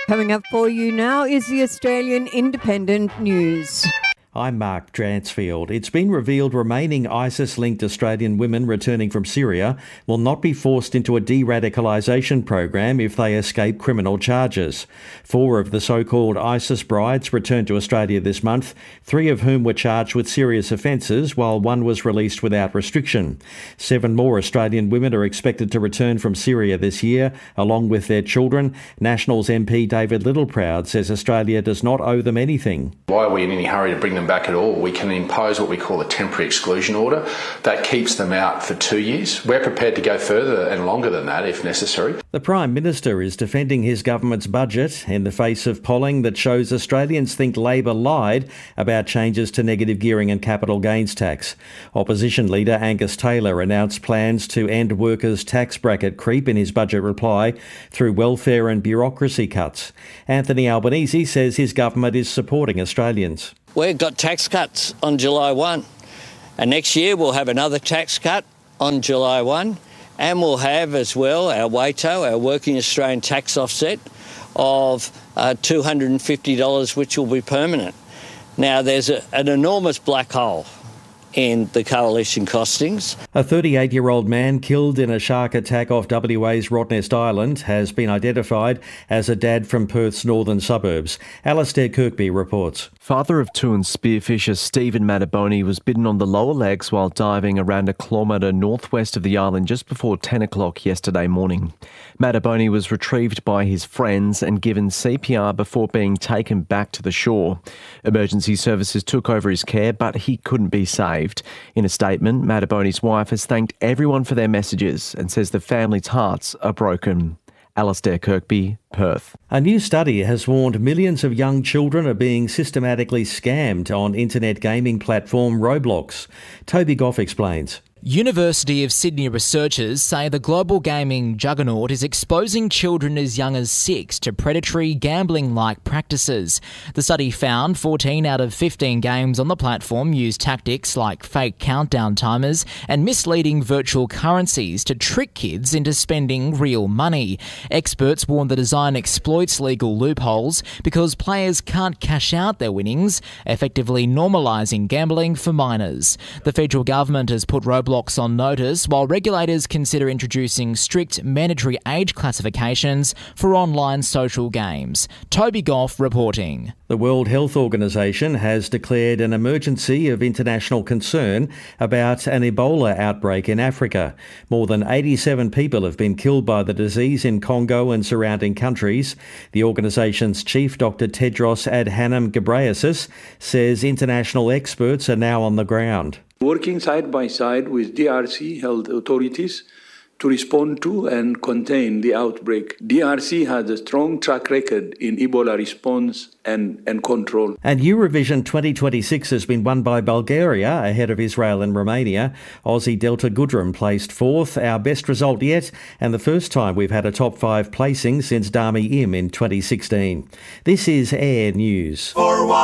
Coming up for you now is the Australian Independent News. I'm Mark Dransfield. It's been revealed remaining ISIS-linked Australian women returning from Syria will not be forced into a de-radicalisation program if they escape criminal charges. 4 of the so-called ISIS brides returned to Australia this month, 3 of whom were charged with serious offences, while 1 was released without restriction. 7 more Australian women are expected to return from Syria this year, along with their children. Nationals MP David Littleproud says Australia does not owe them anything. Why are we in any hurry to bring them back at all? We can impose what we call a temporary exclusion order. That keeps them out for 2 years. We're prepared to go further and longer than that if necessary. The Prime Minister is defending his government's budget in the face of polling that shows Australians think Labor lied about changes to negative gearing and capital gains tax. Opposition leader Angus Taylor announced plans to end workers' tax bracket creep in his budget reply through welfare and bureaucracy cuts. Anthony Albanese says his government is supporting Australians. We've got tax cuts on July 1 and next year we'll have another tax cut on July 1 and we'll have as well our WATO, our Working Australian Tax Offset of $250 which will be permanent. Now there's an enormous black hole in the coalition costings. A 38-year-old man killed in a shark attack off WA's Rottnest Island has been identified as a dad from Perth's northern suburbs. Alastair Kirkby reports. Father of 2 and spearfisher Stephen Mataboni was bitten on the lower legs while diving around a kilometre northwest of the island just before 10 o'clock yesterday morning. Mataboni was retrieved by his friends and given CPR before being taken back to the shore. Emergency services took over his care, but he couldn't be saved. In a statement, Mataboni's wife has thanked everyone for their messages and says the family's hearts are broken. Alastair Kirkby, Perth. A new study has warned millions of young children are being systematically scammed on internet gaming platform Roblox. Toby Goff explains. University of Sydney researchers say the global gaming juggernaut is exposing children as young as 6 to predatory gambling-like practices. The study found 14 out of 15 games on the platform use tactics like fake countdown timers and misleading virtual currencies to trick kids into spending real money. Experts warn the design exploits legal loopholes because players can't cash out their winnings, effectively normalising gambling for minors. The federal government has put Roblox on notice while regulators consider introducing strict mandatory age classifications for online social games. Toby Goff reporting. The World Health Organization has declared an emergency of international concern about an Ebola outbreak in Africa. More than 87 people have been killed by the disease in Congo and surrounding countries. The organisation's chief, Dr. Tedros Adhanom Ghebreyesus, says international experts are now on the ground. Working side by side with DRC health authorities to respond to and contain the outbreak. DRC has a strong track record in Ebola response and control. And Eurovision 2026 has been won by Bulgaria ahead of Israel and Romania. Aussie Delta Goodrem placed 4th, our best result yet, and the first time we've had a top 5 placing since Dami Im in 2016. This is Air News.